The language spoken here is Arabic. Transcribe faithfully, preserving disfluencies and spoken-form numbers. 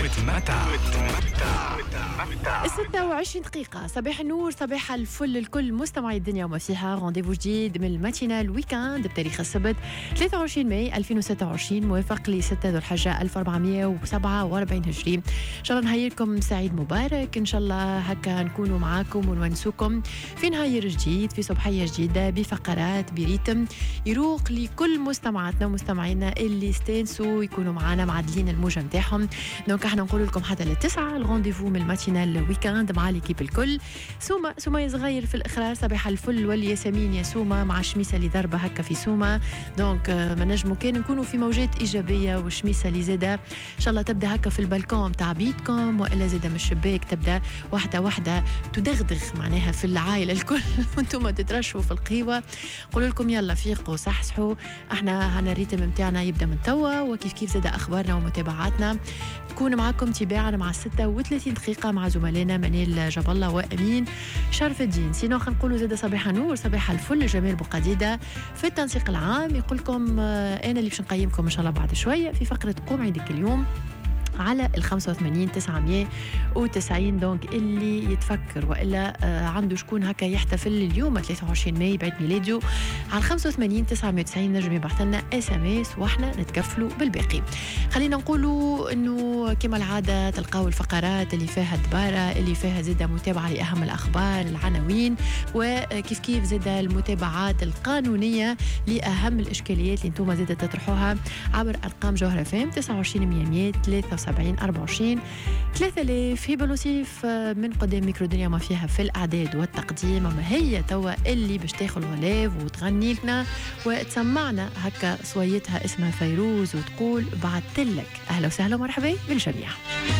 وتمتع. ستة وعشرين دقيقة. صباح النور، صباح الفل الكل مستمعي الدنيا وما فيها. رونديفو جديد من الماتينال ويكاند بتاريخ السبت ثلاثة وعشرين ماي ألفين وستة وعشرين موافق ل ستة ذو الحجة ألف وأربعمية وسبعة وأربعين هجري. إن شاء الله نهيركم سعيد مبارك. إن شاء الله هكا نكونوا معاكم ونونسوكم في نهاير جديد، في صباحية جديدة، بفقرات بريتم يروق لكل مستمعاتنا ومستمعينا اللي استانسوا يكونوا معنا معدلين الموجة متاعهم. دونك احنا نقول لكم حتى للتسعة الرونديفو من الماتينال ويكاند مع ليكيب الكل. سوما سوما صغير في الاخرار، صباح الفل والياسمين يا سوما مع شميسه اللي ضربه هكا في سوما. دونك ما نجموا كان نكونوا في موجات ايجابيه، والشميسه اللي زاده ان شاء الله تبدا هكا في البلكون تاع بيتكم، والا زاده من الشباك تبدا واحده واحده تدغدغ معناها في العائله الكل وانتم تترشوا في القهوه. نقول لكم يلا فيقوا صحصحوا. احنا هنا الريتم نتاعنا يبدا من توا، وكيف كيف زاده اخبارنا ومتابعاتنا تكون معكم تباعا مع ستة وثلاثين دقيقه مع زملائنا منيل جاب الله وامين شرف الدين. سينو خلينا نقولوا زاده صباح نور، صباح الفل جميل بوقديده في التنسيق العام. يقول لكم انا اللي باش نقيمكم ان شاء الله بعد شويه في فقره قوم عيدك اليوم على ال خمسة وثمانين تسعمية وتسعين. دونك اللي يتفكر والا آه عنده شكون هكا يحتفل اليوم ثلاثة وعشرين ماي بعيد ميلاديو على خمسة وثمانين تسعمية وتسعين نجم يبعث لنا اس ام اس واحنا نتكفلوا بالباقي. خلينا نقولوا انه كما العاده تلقاو الفقرات اللي فيها دباره، اللي فيها زاده متابعه لاهم الاخبار العناوين، وكيف كيف زاده المتابعات القانونيه لاهم الاشكاليات اللي انتم زاده تطرحوها عبر ارقام جوهره فام تسعة وعشرين مية ثلاثة وسبعين أربعة وعشرين ثلاثة آلاف. في بلوسيف من قدام ميكرو دنيا ما فيها في الأعداد والتقديم. أما هي توا اللي باش تاخذ غلاف وتغني لنا وتسمعنا هكا صويتها اسمها فيروز وتقول بعتلك. أهلا وسهلا ومرحبا بالجميع.